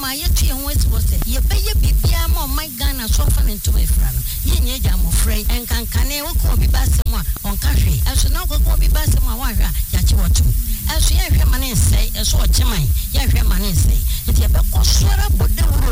ma yetu ye wet was ye be ye bibia mo my Ghana so fa into my friend ye nye ja mo frey enkankane wo ko bi basem a onka hwe eso na ko bi basem a wa hwe ya che wotu eso ye hwe mane nsei eso o cheman ye hwe mane nsei enti ye be ko swara bodewuro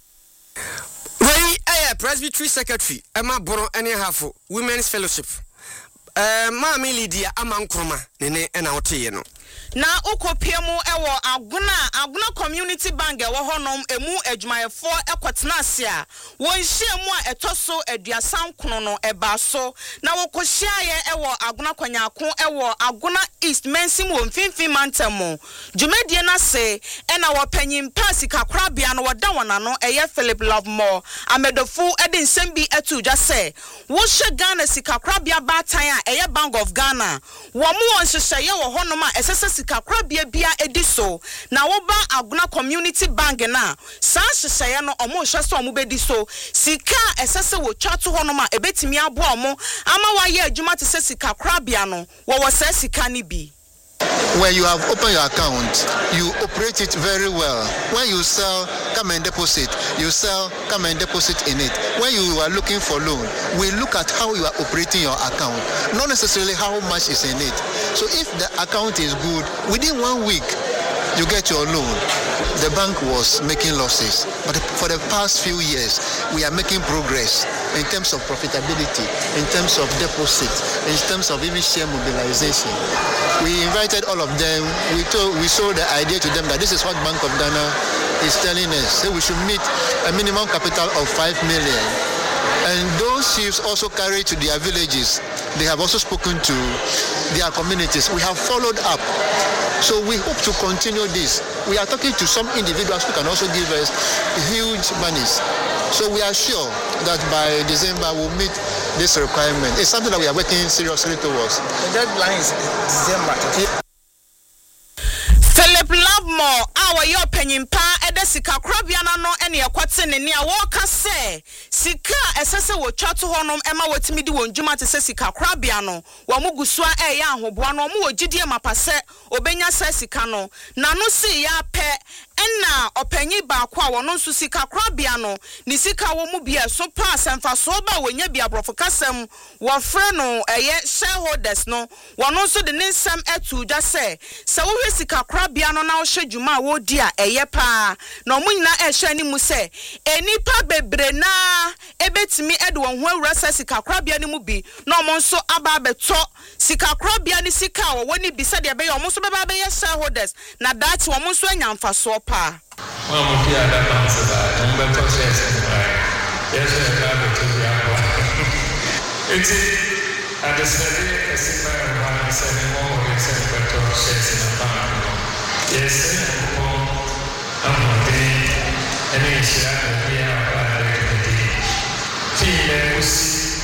we Presbytery Secretary Emma Bono ene hafo Women's Fellowship ma me Lydia Amankroma nene ena ote no na ukopiemu ewo aguna community bank ewo honom emu adwumayefo ekotena ase a wonhyiemu a etoso aduasan kono no eba so na wokohyiaye ewo aguna kwanyako ewo aguna east mensim wo mfimfin mantamo dwumadie na se ena wopanyin pasi kakrabia no woda wonano eye Philip Lovemore amedofu ede nsem bi etudwa se wo hye Ghana sikakrabia batan a eye Bank of Ghana wo mu wonhyehyeye wo honom a esese sikakrabia bia ediso na woba aguna community bank na san hyehyeye no omo hye so omo bedi so sika esese wo twato honom a ebetimi abo omo ama waye adwuma te se sikakrabia no wo se sika ni bi. When you have opened your account, you operate it very well. When you sell, come and deposit. You sell, come and deposit in it. When you are looking for loan, we look at how you are operating your account, not necessarily how much is in it. So if the account is good, within 1 week, you get your loan. The bank was making losses, but for the past few years, we are making progress in terms of profitability, in terms of deposit, in terms of even share mobilization. We invited all of them. We sold the idea to them that this is what Bank of Ghana is telling us. So we should meet a minimum capital of 5 million. And those chiefs also carry to their villages. They have also spoken to their communities. We have followed up. So we hope to continue this. We are talking to some individuals who can also give us huge monies. So we are sure that by December we'll meet this requirement. It's something that we are working seriously towards. The deadline is December. Philip Lovemore, our your penny pa, ede sika krabiana no ene yakwate ne ne a woka se sika esese wo twato honom ema watimi di wonjuma te se sika krabia no wo mugusua ya ahoboa no mo wogidie mapase obenya se sika no na no si ya pe enna opanyi ba kwa wono nso sika krabia no ni sika wo mu bia so pa semfa so ba wonya bia brofo kasem wo frɛ no shareholders no wono nso de nsem etuja se wo hwe sika krabia no na wo hwe dwuma wo di a pa na omunyina ehwe ni mu se enipa bebre na ebetimi ede won ho awura se sika krabia ni mu bi na omo nso aba beto sika krabia ni sika wo woni bi se de be yo omo nso beba be shareholders na that wo omo nso anyamfa so pa well mo fi ada pa se ba on be to se yes ka be to ya ko it's at the study as if I want to say more se be to se na pa yes ko amode ene shira ya ba de ti le